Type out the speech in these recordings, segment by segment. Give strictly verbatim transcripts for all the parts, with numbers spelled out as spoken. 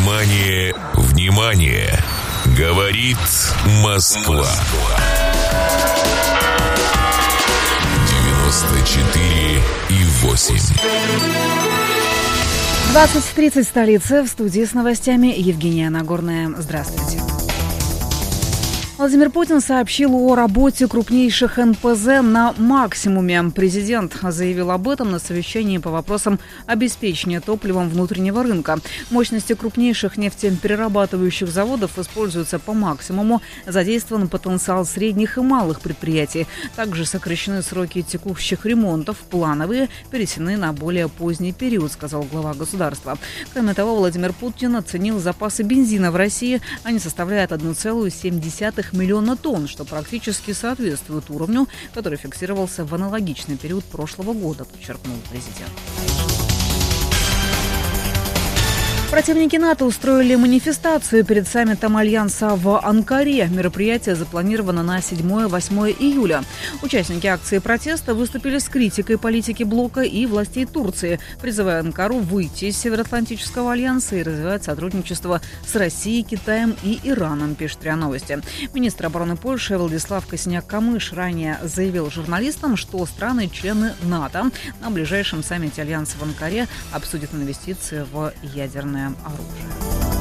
Внимание, внимание! Говорит Москва. девяносто четыре и восемь. двадцать тридцать, столица. В студии с новостями Евгения Нагорная. Здравствуйте. Владимир Путин сообщил о работе крупнейших эн пэ зэ на максимуме. Президент заявил об этом на совещании по вопросам обеспечения топливом внутреннего рынка. Мощности крупнейших нефтеперерабатывающих заводов используются по максимуму. Задействован потенциал средних и малых предприятий. Также сокращены сроки текущих ремонтов. Плановые перенесены на более поздний период, сказал глава государства. Кроме того, Владимир Путин оценил запасы бензина в России. Они составляют одна целая семь десятых миллиона тонн, что практически соответствует уровню, который фиксировался в аналогичный период прошлого года, подчеркнул президент. Противники НАТО устроили манифестацию перед саммитом Альянса в Анкаре. Мероприятие запланировано на седьмое-восьмое июля. Участники акции протеста выступили с критикой политики блока и властей Турции, призывая Анкару выйти из Североатлантического альянса и развивать сотрудничество с Россией, Китаем и Ираном, пишет РИА Новости. Министр обороны Польши Владислав Косиняк-Камыш ранее заявил журналистам, что страны-члены НАТО на ближайшем саммите Альянса в Анкаре обсудят инвестиции в ядерное оружие.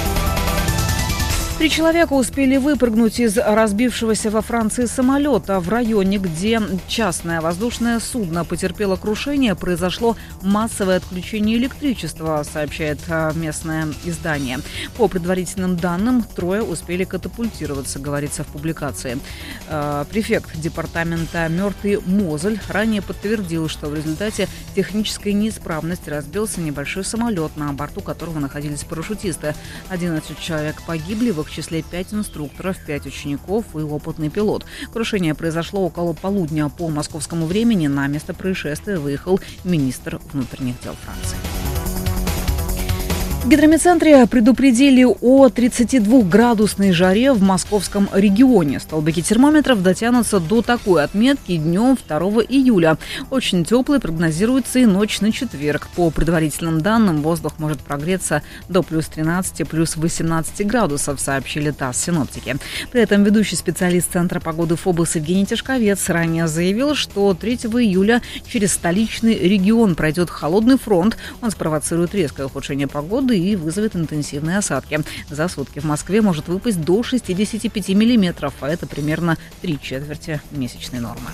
Три человека успели выпрыгнуть из разбившегося во Франции самолета. В районе, где частное воздушное судно потерпело крушение, произошло массовое отключение электричества, сообщает местное издание. По предварительным данным, трое успели катапультироваться, говорится в публикации. Префект департамента Мёртый Мозель ранее подтвердил, что в результате технической неисправности разбился небольшой самолет, на борту которого находились парашютисты. одиннадцать человек погибли, в их числе пять инструкторов, пять учеников и опытный пилот. Крушение произошло около полудня по московскому времени. На место происшествия выехал министр внутренних дел Франции. В гидрометцентре предупредили о тридцатидвухградусной жаре в московском регионе. Столбики термометров дотянутся до такой отметки днем второго июля. Очень теплой прогнозируется и ночь на четверг. По предварительным данным, воздух может прогреться до плюс тринадцати, плюс восемнадцати градусов, сообщили ТАСС синоптики. При этом ведущий специалист Центра погоды ФОБОС Евгений Тишковец ранее заявил, что третьего июля через столичный регион пройдет холодный фронт. Он спровоцирует резкое ухудшение погоды и вызовет интенсивные осадки. За сутки в Москве может выпасть до шестидесяти пяти миллиметров, а это примерно три четверти месячной нормы.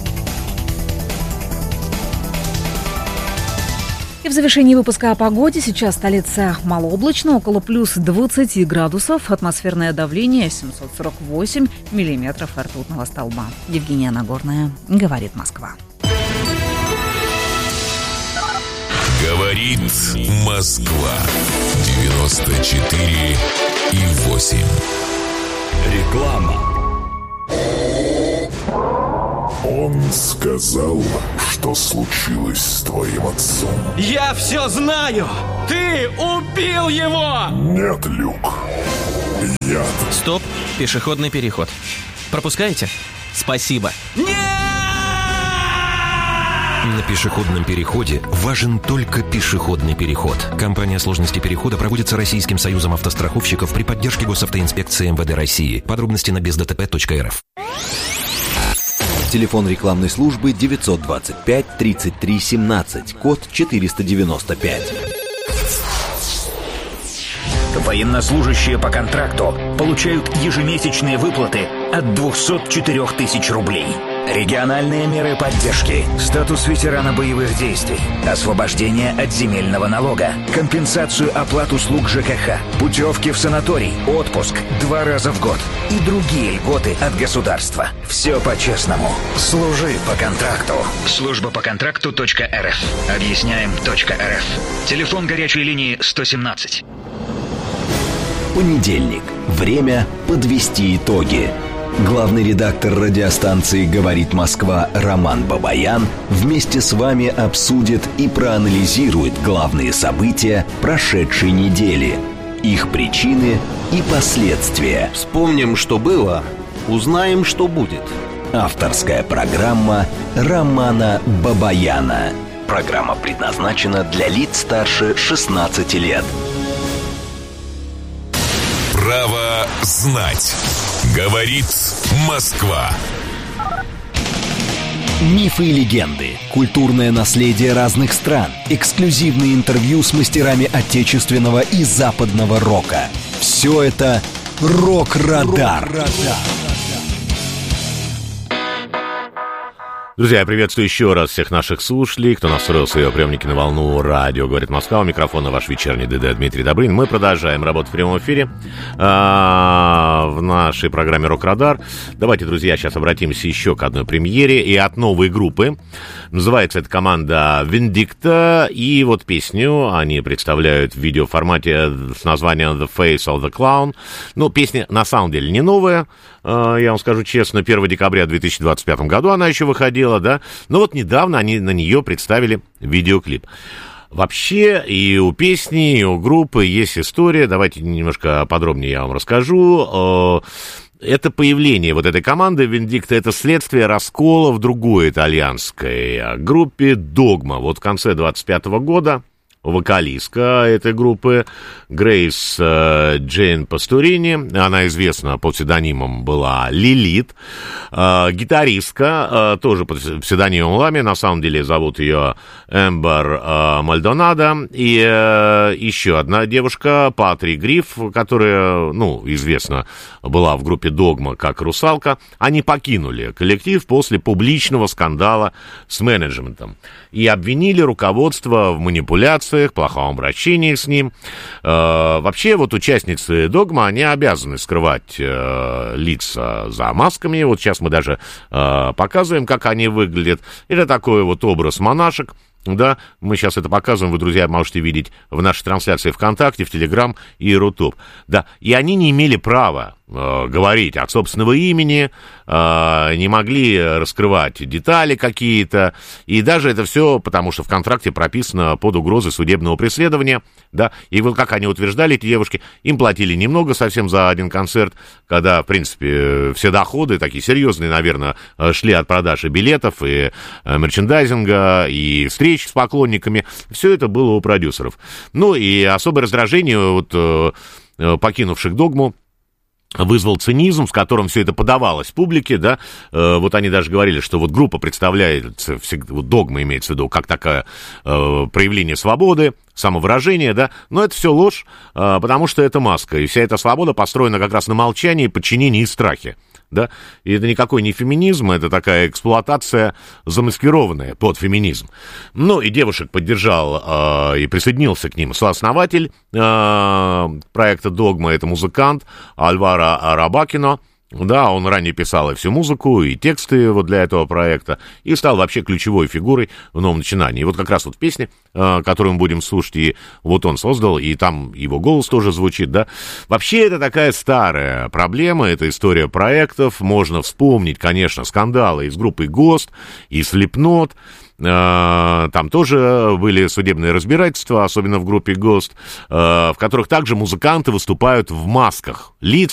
И в завершении выпуска о погоде. Сейчас столица малооблачно, около плюс двадцати градусов. Атмосферное давление семьсот сорок восемь миллиметров ртутного столба. Евгения Нагорная, говорит Москва. Говорит Москва. девяносто четыре и восемь. Реклама. Он сказал, что случилось с твоим отцом. Я все знаю! Ты убил его! Нет, Люк. Я... Стоп, пешеходный переход. Пропускаете? Спасибо. Нет! На пешеходном переходе важен только пешеходный переход. Компания сложности перехода проводится Российским союзом автостраховщиков при поддержке госавтоинспекции эм вэ дэ России. Подробности на без дэ тэ пэ точка эр эф. Телефон рекламной службы девятьсот двадцать пять тридцать три семнадцать, код четыреста девяносто пять. Военнослужащие по контракту получают ежемесячные выплаты от двухсот четырёх тысяч рублей. Региональные меры поддержки, статус ветерана боевых действий, освобождение от земельного налога, компенсацию оплат услуг жэ ка ха, путевки в санаторий, отпуск два раза в год и другие льготы от государства. Все по-честному. Служи по контракту. Служба по контракту точка эр эф. Объясняем точка эр эф. Телефон горячей линии сто семнадцать. Понедельник. Время подвести итоги. Главный редактор радиостанции «Говорит Москва» Роман Бабаян вместе с вами обсудит и проанализирует главные события прошедшей недели, их причины и последствия. Вспомним, что было, узнаем, что будет. Авторская программа Романа Бабаяна. Программа предназначена для лиц старше шестнадцати лет. Право знать. Говорит Москва. Мифы и легенды, культурное наследие разных стран, эксклюзивные интервью с мастерами отечественного и западного рока. Все это «Рок-Радар». Друзья, я приветствую еще раз всех наших слушателей, кто настроил свои приемники на волну радио «Говорит Москва». У микрофона ваш вечерний ДД Дмитрий Добрынин. Мы продолжаем работу в прямом эфире а, в нашей программе «Рок-Радар». Давайте, друзья, сейчас обратимся еще к одной премьере и от новой группы. Называется эта команда «Виндикта». И вот песню они представляют в видеоформате с названием «The Face of the Clown». Ну, песня на самом деле не новая. Я вам скажу честно, первого декабря две тысячи двадцать пятом году она еще выходила, да, но вот недавно они на нее представили видеоклип. Вообще и у песни, и у группы есть история, давайте немножко подробнее я вам расскажу. Это появление вот этой команды «Виндикта» — это следствие раскола в другой итальянской группе «Догма». Вот в конце двадцать пятого года вокалистка этой группы Грейс э, Джейн Пасторини, она известна под псевдонимом была Лилит, э, гитаристка, э, тоже под псевдонимом Лами, на самом деле зовут ее Эмбер э, Мальдонадо, и э, еще одна девушка, Патри Гриф, которая, ну, известна была в группе «Догма» как «Русалка», они покинули коллектив после публичного скандала с менеджментом и обвинили руководство в манипуляции, плохом обращении с ним. Э, вообще, вот участницы «Догма», они обязаны скрывать э, лица за масками. Вот сейчас мы даже э, показываем, как они выглядят. Это такой вот образ монашек. Да, мы сейчас это показываем, вы, друзья, можете видеть в нашей трансляции ВКонтакте, в Телеграм и Рутуб. Да, и они не имели права э, говорить от собственного имени, э, не могли раскрывать детали какие-то, и даже это все потому, что в контракте прописано под угрозой судебного преследования, да, и вот как они утверждали, эти девушки, им платили немного совсем за один концерт, когда, в принципе, все доходы, такие серьезные, наверное, шли от продажи билетов и э, мерчендайзинга, и встреч с поклонниками, все это было у продюсеров. Ну и особое раздражение вот, э, покинувших «Догму» вызвал цинизм, с которым все это подавалось публике, да, э, вот они даже говорили, что вот группа представляется, всегда, вот «Догма» имеется в виду, как такое э, проявление свободы, самовыражение, да, но это все ложь, э, потому что это маска, и вся эта свобода построена как раз на молчании, подчинении и страхе. Да? И это никакой не феминизм, это такая эксплуатация замаскированная под феминизм. Ну, и девушек поддержал э, и присоединился к ним сооснователь э, проекта «Догма», это музыкант Альваро Арабакино. Да, он ранее писал и всю музыку, и тексты вот для этого проекта, и стал вообще ключевой фигурой в новом начинании. И вот как раз вот в песне, э, которую мы будем слушать, и вот он создал, и там его голос тоже звучит, да. Вообще это такая старая проблема, это история проектов, можно вспомнить, конечно, скандалы из группы «Гост», и «Слипнот». Там тоже были судебные разбирательства, особенно в группе «Гост», в которых также музыканты выступают в масках лиц,